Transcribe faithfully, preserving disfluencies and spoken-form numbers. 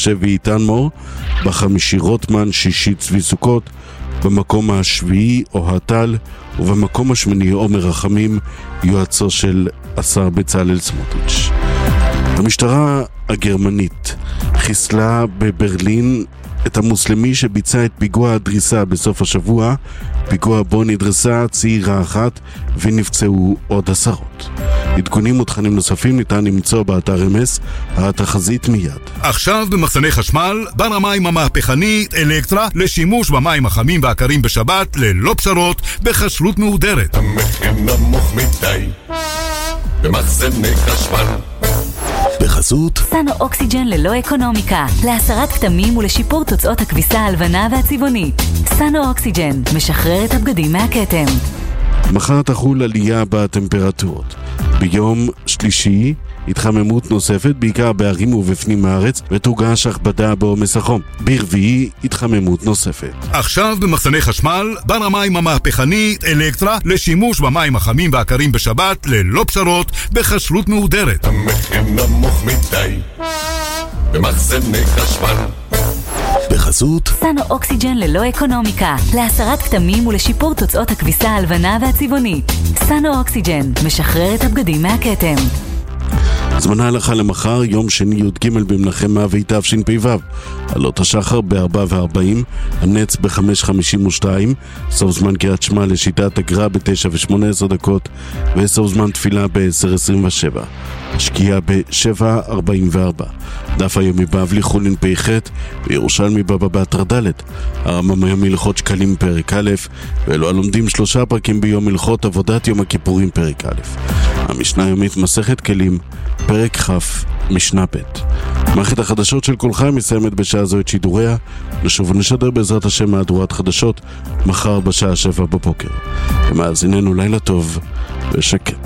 שבי איתן מור, בחמישי רוטמן, שישי צבי סוכות, במקום השביעי אוהד טל, ובמקום השמיני עומר רחמים, יועצו של השר בצלאל סמוטריץ'. המשטרה הגרמנית חיסלה בברלין את המוסלמי שביצע את פיגוע הדריסה בסוף השבוע, פיגוע בו נדרסה צעירה אחת ונפצעו עוד עשרות. עדכונים ותכנים נוספים ניתן למצוא באתר אמס, התחזית מיד. עכשיו במחסני חשמל, בר המים המהפכני אלקטרה לשימוש במים החמים והקרים בשבת ללא פשרות בחשלות מהודרת. המחיר נמוך מדי במחסני חשמל. בחסות סנו אוקסיג'ן ללא אקונומיקה, להסרת כתמים ולשיפור תוצאות הכביסה הלבנה והצבעונית. סנו אוקסיג'ן משחרר את הבגדים מהכתם. מחר תחול עלייה בטמפרטורות. ביום שלישי התחממות נוספת, בעיקר בערים ובפנים הארץ, ותורגש הכבדה בעומס החום. ברביעי התחממות נוספת. עכשיו במחסני חשמל, בר המים המהפכני אלקטרה לשימוש במים החמים והקרים בשבת ללא פשרות בחשלות מהודרת. המחיר נמוך מדי במחסני חשמל. בחסות סנו אוקסיג'ן ללא אקונומיקה, להסרת כתמים ולשיפור תוצאות הכביסה הלבנה והצבעונית. סנו אוקסיג'ן משחרר את הבגדים מהכתם. זמנה הלכה למחר, יום שני י"ג במנחם אב תשפ"ו. עלות השחר ב-ארבע וארבעים, הנץ ב-חמש חמישים ושתיים, סוף זמן קריאת שמע לשיטת הגר"א ב-תשע ושמונה עשרה דקות, וסוף זמן תפילה ב-עשר עשרים ושבע. השקיעה ב-שבע ארבעים וארבע. דף היומי בבלי חולין פ"ח, וירושלמי בבא בתרא ד'. הרמב"ם היומי הלכות שקלים פרק א', ואלו הלומדים שלושה פרקים ביום הלכות עבודת יום הכיפורים פרק א'. המשנה היומית מסכת כלים, פרק כ', משנה ב'. מערכת החדשות של כל חי מסיימת בשעה זו את שידוריה. נשוב ונשדר בעזרת השם מהדורת חדשות מחר בשעה שבע בבוקר. ומאזיננו לילה טוב ושקט.